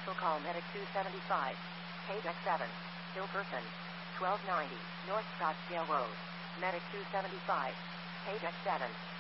Commercial call Medic 275. Page X7. Ill person. 1290. North Scottsdale Road. Medic 275. Page X7.